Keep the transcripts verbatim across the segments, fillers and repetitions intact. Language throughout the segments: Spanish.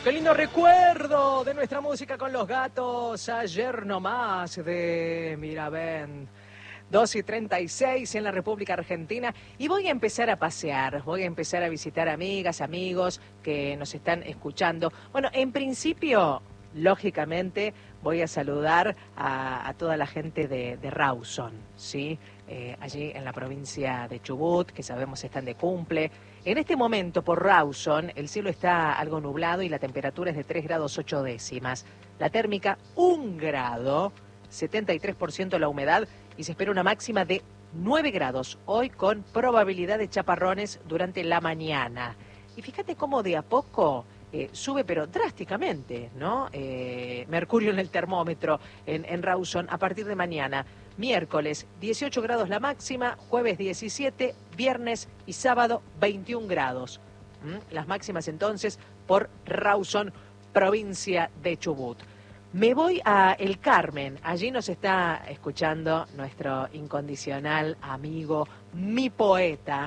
Qué lindo recuerdo de nuestra música con los gatos. Ayer nomás de Miravent. dos y treinta y seis en la República Argentina. Y voy a empezar a pasear. Voy a empezar a visitar amigas, amigos que nos están escuchando. Bueno, en principio, lógicamente, voy a saludar a, a toda la gente de, de Rawson, ¿sí? Eh, allí en la provincia de Chubut, que sabemos están de cumple. En este momento, por Rawson, el cielo está algo nublado y la temperatura es de tres grados ocho décimas. La térmica, un grado, setenta y tres por ciento la humedad y se espera una máxima de nueve grados, hoy con probabilidad de chaparrones durante la mañana. Y fíjate cómo de a poco eh, sube, pero drásticamente, ¿no? Eh, mercurio en el termómetro en, en Rawson a partir de mañana. Miércoles, dieciocho grados la máxima, jueves diecisiete, viernes y sábado veintiún grados. ¿Mm? Las máximas entonces por Rawson, provincia de Chubut. Me voy a El Carmen, allí nos está escuchando nuestro incondicional amigo, mi poeta,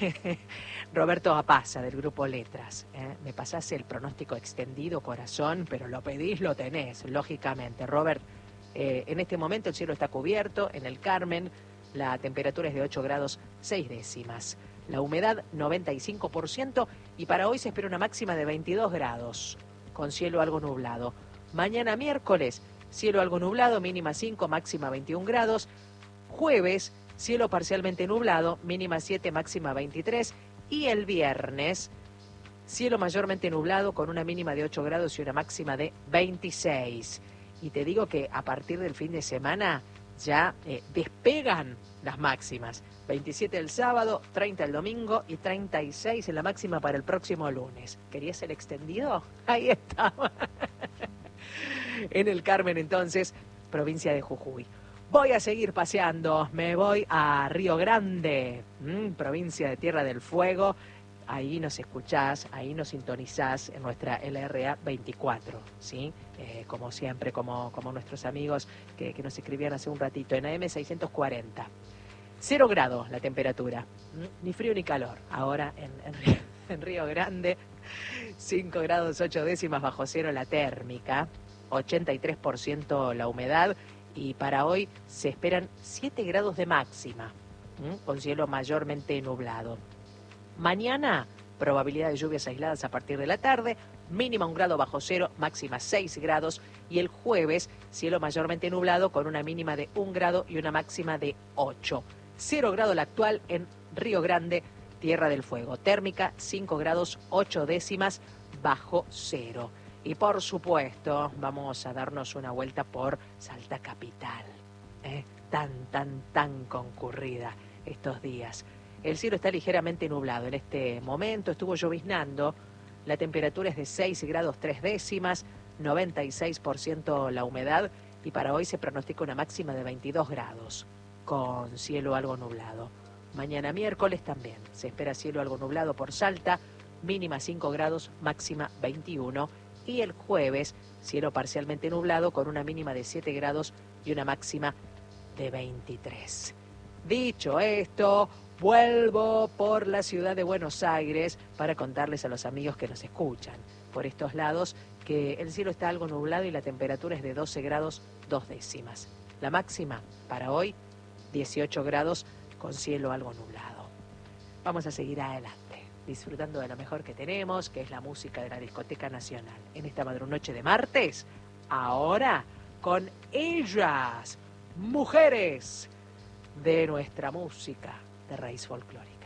Roberto Apaza, del Grupo Letras. ¿Eh? Me pasás el pronóstico extendido, corazón, pero lo pedís, lo tenés, lógicamente. Robert, eh, en este momento el cielo está cubierto en El Carmen, la temperatura es de ocho grados seis décimas. La humedad noventa y cinco por ciento y para hoy se espera una máxima de veintidós grados, con cielo algo nublado. Mañana miércoles, cielo algo nublado, mínima cinco, máxima veintiún grados. Jueves, cielo parcialmente nublado, mínima siete, máxima veintitrés. Y el viernes, cielo mayormente nublado con una mínima de ocho grados y una máxima de veintiséis. Y te digo que a partir del fin de semana ya eh, despegan las máximas. veintisiete el sábado, treinta el domingo y treinta y seis en la máxima para el próximo lunes. ¿Querías el extendido? Ahí está. En El Carmen, entonces, provincia de Jujuy. Voy a seguir paseando, me voy a Río Grande, mmm, provincia de Tierra del Fuego. Ahí nos escuchás, ahí nos sintonizás en nuestra L R A veinticuatro, ¿sí? Eh, como siempre, como, como nuestros amigos que, que nos escribían hace un ratito, en A M seiscientos cuarenta. Cero grados la temperatura, ¿Mm? ni frío ni calor. Ahora en, en, Río, en Río Grande, cinco grados ocho décimas bajo cero la térmica. ochenta y tres por ciento la humedad y para hoy se esperan siete grados de máxima, ¿m? con cielo mayormente nublado. Mañana, probabilidad de lluvias aisladas a partir de la tarde, mínima un grado bajo cero, máxima seis grados y el jueves, cielo mayormente nublado con una mínima de un grado y una máxima de ocho. Cero grado la actual en Río Grande, Tierra del Fuego. Térmica cinco grados ocho décimas bajo cero. Y por supuesto, vamos a darnos una vuelta por Salta Capital, ¿eh? tan, tan, tan concurrida estos días. El cielo está ligeramente nublado. En este momento estuvo lloviznando. La temperatura es de seis grados tres décimas, noventa y seis por ciento la humedad. Y para hoy se pronostica una máxima de veintidós grados, con cielo algo nublado. Mañana miércoles también se espera cielo algo nublado por Salta, mínima cinco grados, máxima veintiuno. Y el jueves, cielo parcialmente nublado con una mínima de siete grados y una máxima de veintitrés. Dicho esto, vuelvo por la ciudad de Buenos Aires para contarles a los amigos que nos escuchan por estos lados que el cielo está algo nublado y la temperatura es de doce grados dos décimas. La máxima para hoy, dieciocho grados con cielo algo nublado. Vamos a seguir adelante, disfrutando de lo mejor que tenemos, que es la música de la Discoteca Nacional. En esta madrunoche de martes, ahora con ellas, mujeres de nuestra música de raíz folclórica.